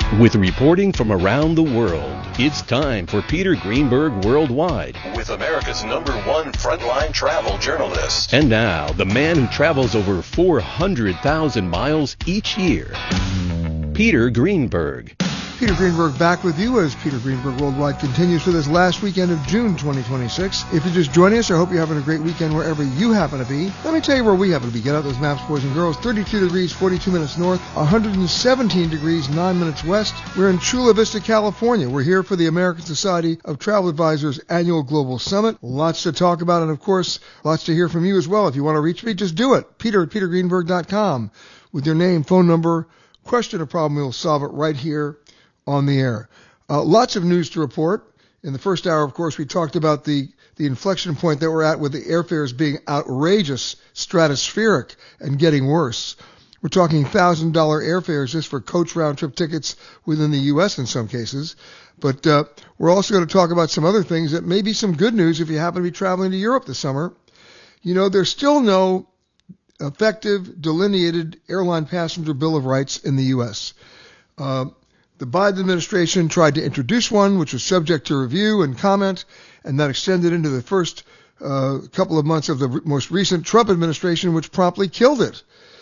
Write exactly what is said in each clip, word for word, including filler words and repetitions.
With reporting from around the world, it's time for Peter Greenberg Worldwide. With America's number one frontline travel journalist. And now, the man who travels over four hundred thousand miles each year, Peter Greenberg. Peter Greenberg back with you as Peter Greenberg Worldwide continues for this last weekend of June twenty twenty-six. If you're just joining us, I hope you're having a great weekend wherever you happen to be. Let me tell you where we happen to be. Get out those maps, boys and girls. thirty-two degrees, forty-two minutes north, one hundred seventeen degrees, nine minutes west. We're in Chula Vista, California. We're here for the American Society of Travel Advisors annual Global Summit. Lots to talk about, and of course, lots to hear from you as well. If you want to reach me, just do it. Peter at peter greenberg dot com with your name, phone number, question or problem. We'll solve it right here on the air. Uh, lots of news to report. In the first hour, of course, we talked about the, the inflection point that we're at with the airfares being outrageous, stratospheric, and getting worse. We're talking one thousand dollars airfares just for coach round-trip tickets within the U S in some cases. But uh, we're also going to talk about some other things that may be some good news if you happen to be traveling to Europe this summer. You know, there's still no effective, delineated airline passenger bill of rights in the U S. Uh, The Biden administration tried to introduce one, which was subject to review and comment, and that extended into the first uh, couple of months of the re- most recent Trump administration, which promptly killed it.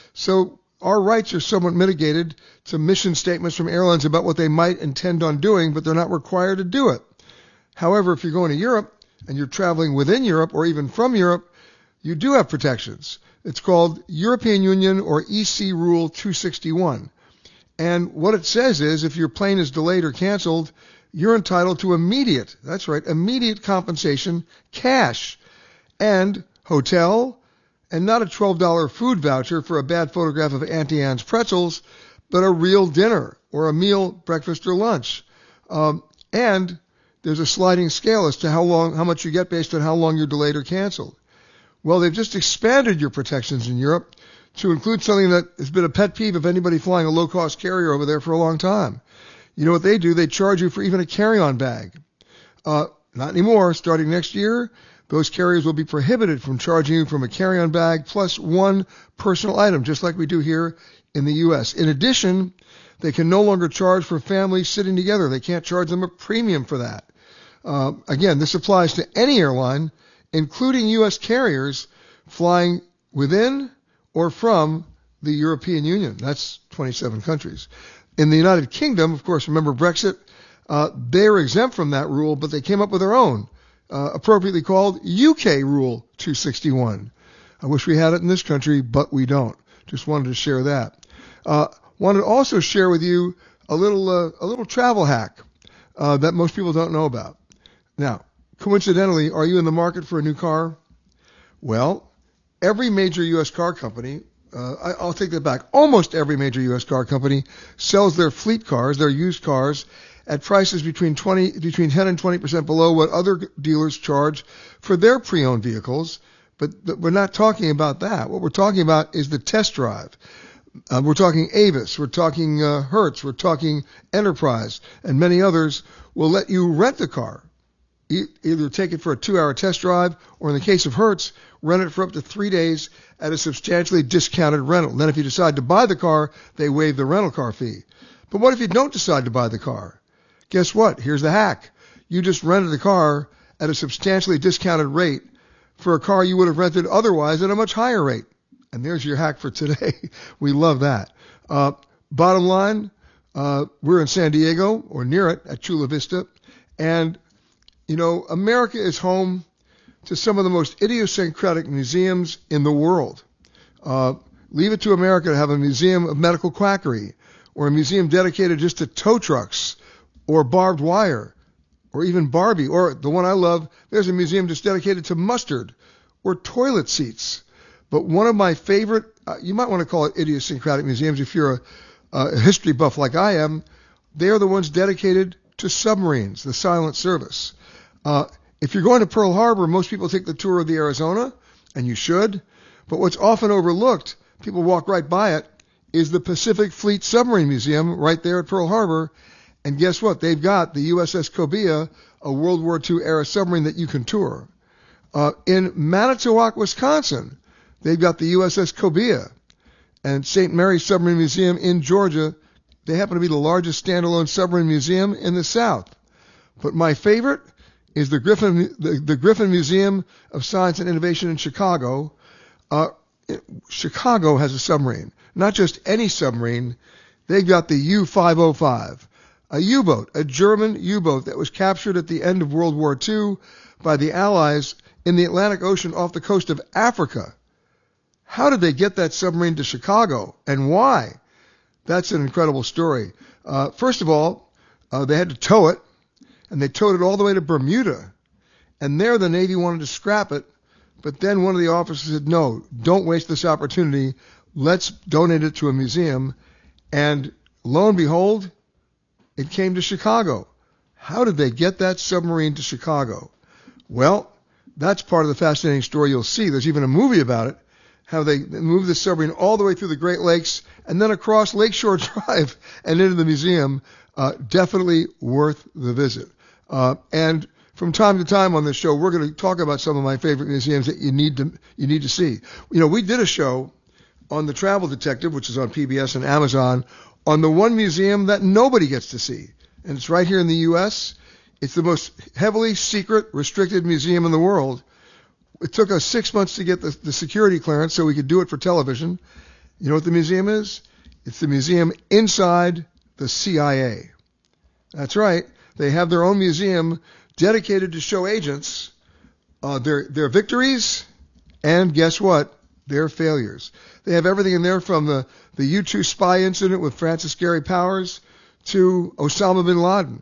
So our rights are somewhat mitigated to mission statements from airlines about what they might intend on doing, but they're not required to do it. However, if you're going to Europe and you're traveling within Europe or even from Europe, you do have protections. It's called European Union or E C Rule two sixty-one. And what it says is if your plane is delayed or canceled, you're entitled to immediate, that's right, immediate compensation, cash, and hotel, and not a twelve dollars food voucher for a bad photograph of Auntie Anne's pretzels, but a real dinner or a meal, breakfast or lunch. Um, and there's a sliding scale as to how long, how much you get based on how long you're delayed or canceled. Well, they've just expanded your protections in Europe to include something that has been a pet peeve of anybody flying a low-cost carrier over there for a long time. You know what they do? They charge you for even a carry-on bag. Uh, not anymore. Starting next year, those carriers will be prohibited from charging you from a carry-on bag plus one personal item, just like we do here in the U S. In addition, they can no longer charge for families sitting together. They can't charge them a premium for that. Uh, again, this applies to any airline, including U S carriers flying within or from the European Union. That's twenty-seven countries. In the United Kingdom, of course, remember Brexit, uh, they're exempt from that rule, but they came up with their own, uh, appropriately called U K Rule two sixty-one. I wish we had it in this country, but we don't. Just wanted to share that. Uh, wanted to also share with you a little, uh, a little travel hack uh, that most people don't know about. Now, coincidentally, are you in the market for a new car? Well, every major U S car company, uh, I, I'll take that back, almost every major U S car company sells their fleet cars, their used cars, at prices between twenty, between ten and twenty percent below what other dealers charge for their pre-owned vehicles. But, but we're not talking about that. What we're talking about is the test drive. Uh, we're talking Avis, we're talking uh, Hertz, we're talking Enterprise, and many others will let you rent the car. E- either take it for a two-hour test drive, or in the case of Hertz, rent it for up to three days at a substantially discounted rental. Then if you decide to buy the car, they waive the rental car fee. But what if you don't decide to buy the car? Guess what? Here's the hack. You just rented the car at a substantially discounted rate for a car you would have rented otherwise at a much higher rate. And there's your hack for today. We love that. Uh, bottom line, uh, we're in San Diego, or near it, at Chula Vista. And, you know, America is home to some of the most idiosyncratic museums in the world. Uh, leave it to America to have a museum of medical quackery, or a museum dedicated just to tow trucks, or barbed wire, or even Barbie, or the one I love, there's a museum just dedicated to mustard, or toilet seats. But one of my favorite, uh, you might want to call it idiosyncratic museums if you're a, a history buff like I am, they are the ones dedicated to submarines, the silent service. Uh, If you're going to Pearl Harbor, most people take the tour of the Arizona, and you should. But what's often overlooked, people walk right by it, is the Pacific Fleet Submarine Museum right there at Pearl Harbor. And guess what? They've got the U S S Cobia, a World War Two era submarine that you can tour. Uh, in Manitowoc, Wisconsin, they've got the U S S Cobia. And Saint Mary's Submarine Museum in Georgia, they happen to be the largest standalone submarine museum in the South. But my favorite is the Griffin, the, the Griffin Museum of Science and Innovation in Chicago. Uh, Chicago has a submarine, not just any submarine. They've got the U five oh five, a U-boat, a German U-boat that was captured at the end of World War Two by the Allies in the Atlantic Ocean off the coast of Africa. How did they get that submarine to Chicago, and why? That's an incredible story. Uh, first of all, uh, they had to tow it, and they towed it all the way to Bermuda. And there the Navy wanted to scrap it, but then one of the officers said, no, don't waste this opportunity. Let's donate it to a museum. And lo and behold, it came to Chicago. How did they get that submarine to Chicago? Well, that's part of the fascinating story you'll see. There's even a movie about it, how they moved the submarine all the way through the Great Lakes and then across Lakeshore Drive and into the museum. Uh, definitely worth the visit. Uh, and from time to time on this show, we're going to talk about some of my favorite museums that you need to you need to see. You know, we did a show on The Travel Detective, which is on P B S and Amazon, on the one museum that nobody gets to see. And it's right here in the U S It's the most heavily secret, restricted museum in the world. It took us six months to get the, the security clearance so we could do it for television. You know what the museum is? It's the museum inside the C I A. That's right. They have their own museum dedicated to show agents uh, their their victories and, guess what, their failures. They have everything in there from the, the U two spy incident with Francis Gary Powers to Osama bin Laden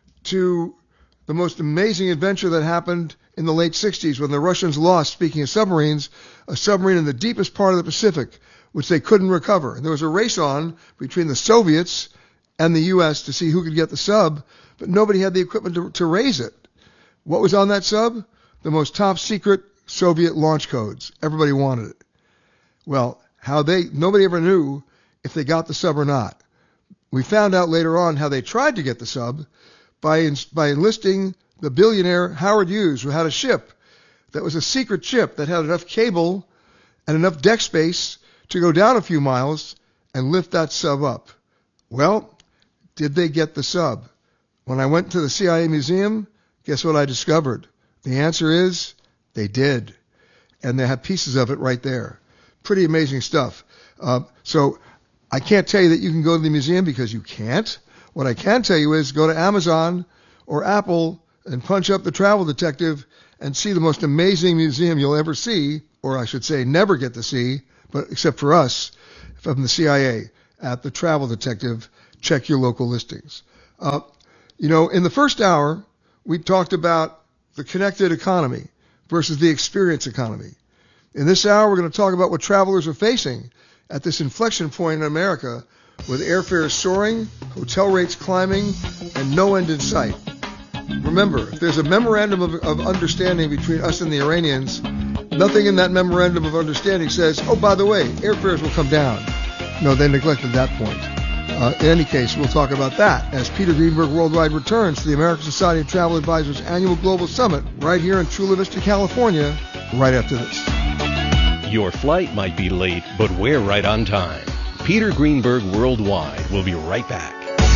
to the most amazing adventure that happened in the late sixties when the Russians lost, speaking of submarines, a submarine in the deepest part of the Pacific, which they couldn't recover. And there was a race on between the Soviets and the U S to see who could get the sub, but nobody had the equipment to, to raise it. What was on that sub? The most top secret Soviet launch codes. Everybody wanted it. Well, how they, nobody ever knew if they got the sub or not. We found out later on how they tried to get the sub by, by enlisting the billionaire Howard Hughes, who had a ship that was a secret ship that had enough cable and enough deck space to go down a few miles and lift that sub up. Well, did they get the sub? When I went to the C I A museum, guess what I discovered? The answer is they did. And they have pieces of it right there. Pretty amazing stuff. Uh, so I can't tell you that you can go to the museum because you can't. What I can tell you is go to Amazon or Apple and punch up The Travel Detective and see the most amazing museum you'll ever see, or I should say never get to see, but except for us from the C I A at The Travel Detective. Check your local listings. Uh, you know, in the first hour, we talked about the connected economy versus the experience economy. In this hour, we're going to talk about what travelers are facing at this inflection point in America with airfares soaring, hotel rates climbing, and no end in sight. Remember, if there's a memorandum of, of understanding between us and the Iranians, nothing in that memorandum of understanding says, oh, by the way, airfares will come down. No, they neglected that point. Uh, in any case, we'll talk about that as Peter Greenberg Worldwide returns to the American Society of Travel Advisors annual Global Summit right here in Chula Vista, California, right after this. Your flight might be late, but we're right on time. Peter Greenberg Worldwide will be right back.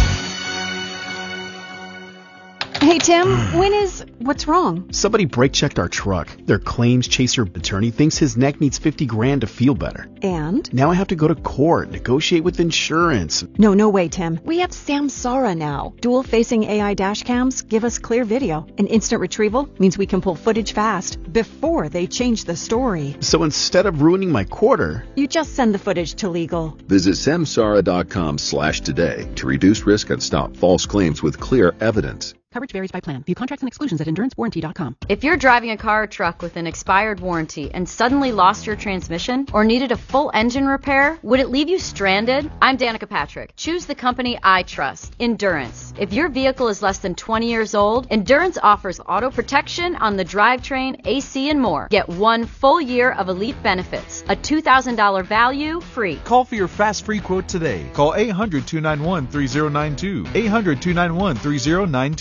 Hey, Tim, when is... What's wrong? Somebody brake-checked our truck. Their claims chaser attorney thinks his neck needs fifty grand to feel better. And? Now I have to go to court, negotiate with insurance. No, no way, Tim. We have Samsara now. Dual-facing A I dash cams give us clear video. And instant retrieval means we can pull footage fast before they change the story. So instead of ruining my quarter... You just send the footage to legal. Visit samsara.com slash today to reduce risk and stop false claims with clear evidence. Coverage varies by plan. View contracts and exclusions at endurance warranty dot com. If you're driving a car or truck with an expired warranty and suddenly lost your transmission or needed a full engine repair, would it leave you stranded? I'm Danica Patrick. Choose the company I trust, Endurance. If your vehicle is less than twenty years old, Endurance offers auto protection on the drivetrain, A C, and more. Get one full year of elite benefits, a two thousand dollars value free. Call for your fast free quote today. Call eight hundred, two nine one, three zero nine two. eight hundred, two nine one, three zero nine two.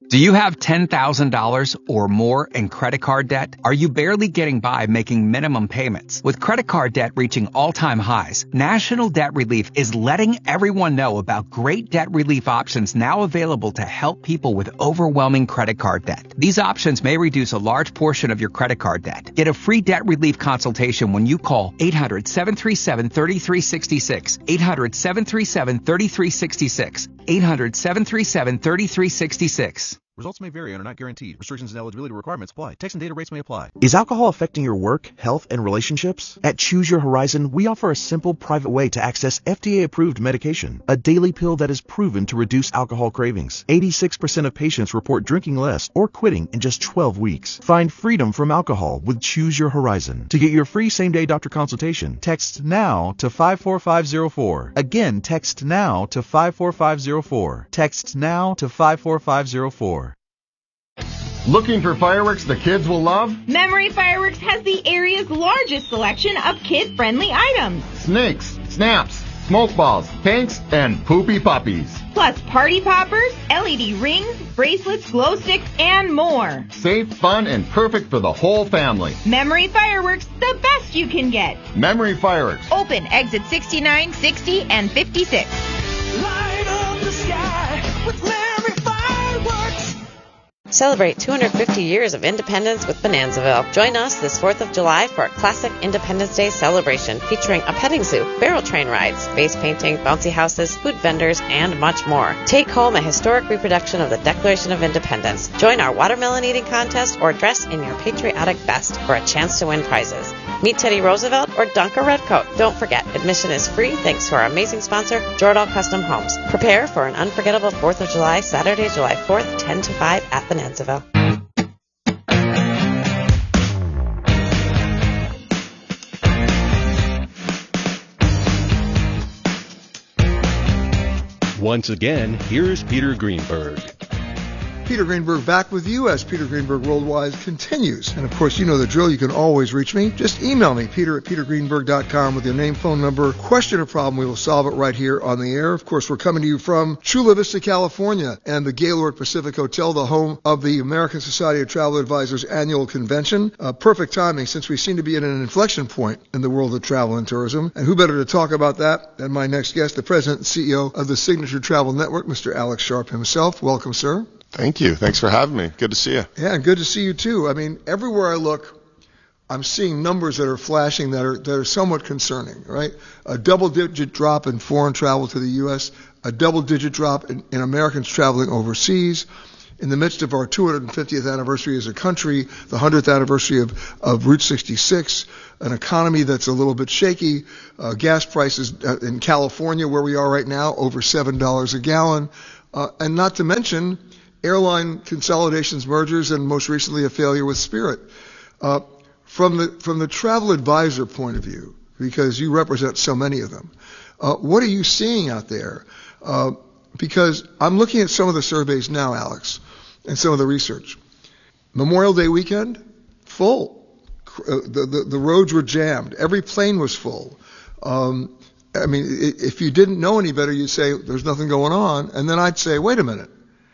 Do you have ten thousand dollars or more in credit card debt? Are you barely getting by making minimum payments? With credit card debt reaching all-time highs, National Debt Relief is letting everyone know about great debt relief options now available to help people with overwhelming credit card debt. These options may reduce a large portion of your credit card debt. Get a free debt relief consultation when you call eight hundred, seven three seven, three three six six, eight hundred, seven three seven, three three six six, eight hundred, seven three seven, three three six six. Results may vary and are not guaranteed. Restrictions and eligibility requirements apply. Text and data rates may apply. Is alcohol affecting your work, health, and relationships? At Choose Your Horizon, we offer a simple, private way to access F D A-approved medication, a daily pill that is proven to reduce alcohol cravings. eighty-six percent of patients report drinking less or quitting in just twelve weeks. Find freedom from alcohol with Choose Your Horizon. To get your free same-day doctor consultation, text NOW to five four five zero four. Again, text NOW to five four five zero four. Text NOW to five four five zero four. Looking for fireworks the kids will love? Memory Fireworks has the area's largest selection of kid-friendly items. Snakes, snaps, smoke balls, tanks, and poopy puppies. Plus party poppers, L E D rings, bracelets, glow sticks, and more. Safe, fun, and perfect for the whole family. Memory Fireworks, the best you can get. Memory Fireworks. Open exit sixty-nine, sixty, and fifty-six. Light up the sky with Memory Fireworks. Celebrate two hundred fifty years of independence with Bonanzaville. Join us this fourth of July for a classic Independence Day celebration featuring a petting zoo, barrel train rides, face painting, bouncy houses, food vendors, and much more. Take home a historic reproduction of the Declaration of Independence. Join our watermelon eating contest or dress in your patriotic best for a chance to win prizes. Meet Teddy Roosevelt or dunk a redcoat. Don't forget, admission is free thanks to our amazing sponsor, Jordahl Custom Homes. Prepare for an unforgettable fourth of July, Saturday, July fourth, ten to five at Bonanzaville. Once again, here's Peter Greenberg. Peter Greenberg back with you as Peter Greenberg Worldwide continues. And of course, you know the drill. You can always reach me. Just email me, peter at peter greenberg dot com with your name, phone number, question or problem. We will solve it right here on the air. Of course, we're coming to you from Chula Vista, California, and the Gaylord Pacific Hotel, the home of the American Society of Travel Advisors annual convention. Uh, perfect timing since we seem to be at an inflection point in the world of travel and tourism. And who better to talk about that than my next guest, the president and C E O of the Signature Travel Network, Mister Alex Sharp himself. Welcome, sir. Thank you. Thanks for having me. Good to see you. Yeah, and good to see you too. I mean, everywhere I look, I'm seeing numbers that are flashing that are that are somewhat concerning, right? A double-digit drop in foreign travel to the U S, a double-digit drop in, in Americans traveling overseas. In the midst of our two hundred fiftieth anniversary as a country, the one hundredth anniversary of, of Route sixty-six, an economy that's a little bit shaky, uh, gas prices uh, in California, where we are right now, over seven dollars a gallon, uh, and not to mention airline consolidations, mergers, and most recently a failure with Spirit. Uh, from the from the travel advisor point of view, because you represent so many of them, uh, what are you seeing out there? Uh, because I'm looking at some of the surveys now, Alex, and some of the research. Memorial Day weekend, full. Uh, the, the the roads were jammed. Every plane was full. Um, I mean, if you didn't know any better, you'd say there's nothing going on, and then I'd say, wait a minute.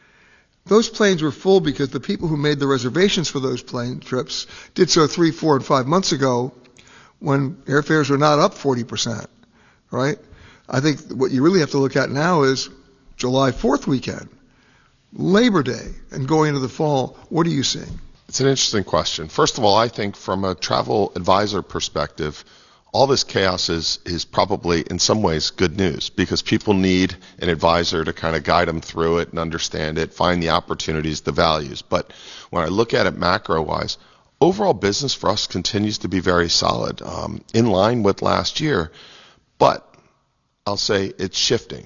Those planes were full because the people who made the reservations for those plane trips did so three, four, and five months ago when airfares were not up forty percent, right? I think what you really have to look at now is July fourth weekend, Labor Day, and going into the fall. What are you seeing? It's an interesting question. First of all, I think from a travel advisor perspective, all this chaos is is probably in some ways good news because people need an advisor to kind of guide them through it and understand it, find the opportunities, the values. But when I look at it macro-wise, overall business for us continues to be very solid, um, in line with last year. But I'll say it's shifting.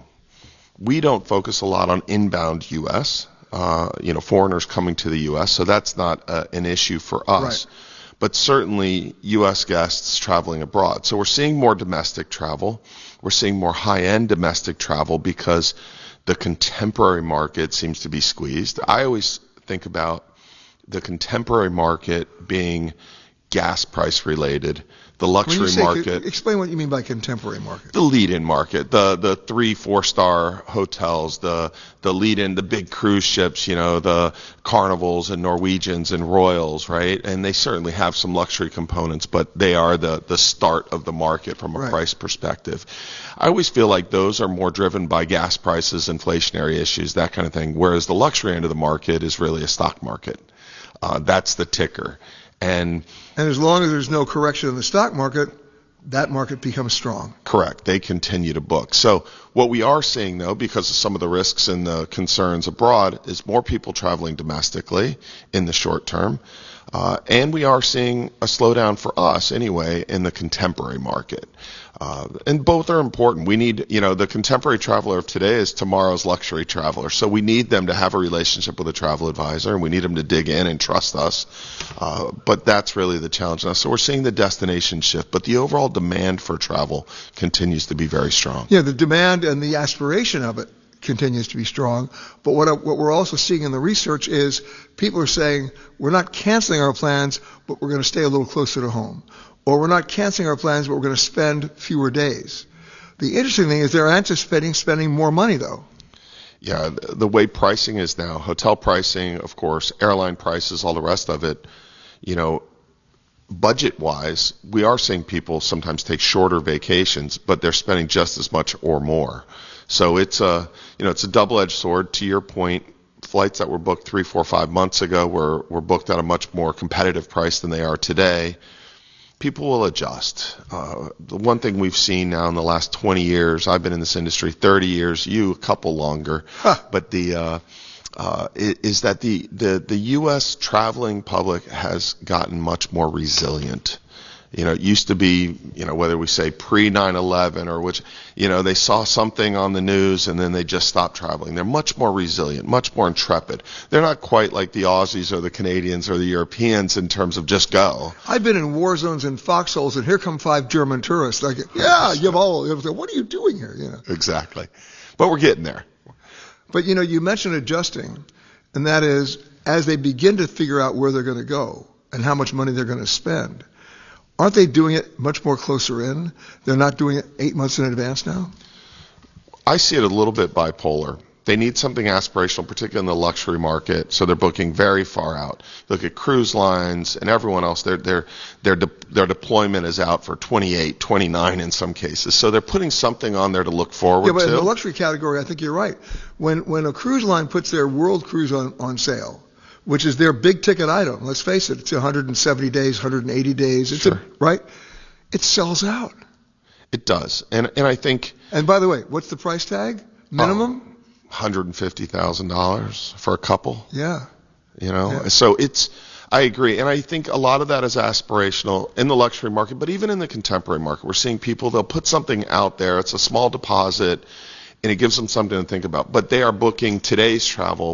We don't focus a lot on inbound U S, uh, you know, foreigners coming to the U S, so that's not uh, an issue for us. Right. But certainly U S guests traveling abroad. So we're seeing more domestic travel. We're seeing more high-end domestic travel because the contemporary market seems to be squeezed. I always think about the contemporary market being gas price related, the luxury when you say, market. Explain what you mean by contemporary market. The lead-in market, the the three, four-star hotels, the the lead-in, the big cruise ships, you know, the Carnivals and Norwegians and Royals, right? And they certainly have some luxury components, but they are the the start of the market from a Right. price perspective. I always feel like those are more driven by gas prices, inflationary issues, that kind of thing, whereas the luxury end of the market is really a stock market. Uh, that's the ticker. And And as long as there's no correction in the stock market, that market becomes strong. correct, they continue to book. So what we are seeing, though, because of some of the risks and the concerns abroad, is more people traveling domestically in the short term. Uh, and we are seeing a slowdown for us anyway in the contemporary market. Uh, and both are important. We need, you know, the contemporary traveler of today is tomorrow's luxury traveler. So we need them to have a relationship with a travel advisor, and we need them to dig in and trust us. Uh, but that's really the challenge now. So we're seeing the destination shift, but the overall demand for travel continues to be very strong. Yeah, the demand and the aspiration of it continues to be strong. But what, what we're also seeing in the research is people are saying we're not canceling our plans, but we're going to stay a little closer to home. Or we're not canceling our plans, but we're going to spend fewer days. The interesting thing is they're anticipating spending more money, though. Yeah, the, the way pricing is now, hotel pricing, of course, airline prices, all the rest of it, you know, budget-wise, we are seeing people sometimes take shorter vacations, but they're spending just as much or more. So it's a, you know, it's a double-edged sword. To your point, flights that were booked three, four, five months ago were, were booked at a much more competitive price than they are today. People will adjust. Uh, the one thing we've seen now in the last twenty years, I've been in this industry thirty years, you a couple longer, huh. but the uh, uh, is that the, the, the U S traveling public has gotten much more resilient. You know, it used to be, you know, whether we say pre nine eleven or which, you know, they saw something on the news and then they just stopped traveling. They're much more resilient, much more intrepid. They're not quite like the Aussies or the Canadians or the Europeans in terms of just go. I've been in war zones and foxholes, and here come five German tourists. Like, yeah, you've all, what are you doing here? You know. Exactly. But we're getting there. But, you know, you mentioned adjusting, and that is as they begin to figure out where they're going to go and how much money they're going to spend, aren't they doing it much more closer in? They're not doing it eight months in advance now? I see it a little bit bipolar. They need something aspirational, particularly in the luxury market, so they're booking very far out. Look at cruise lines and everyone else. Their their their de- their deployment is out for twenty-eight, twenty-nine in some cases. So they're putting something on there to look forward to. Yeah, but to. in the luxury category, I think you're right. When when a cruise line puts their world cruise on, on sale, which is their big ticket item, let's face it, it's one hundred seventy days, one hundred eighty days, it's sure. a, right? It sells out. It does. And and I think... And by the way, what's the price tag? Minimum? Um, one hundred fifty thousand dollars for a couple. Yeah. You know, yeah. so it's, I agree. And I think a lot of that is aspirational in the luxury market, but even in the contemporary market, we're seeing people, they'll put something out there. It's a small deposit and it gives them something to think about. But they are booking today's travel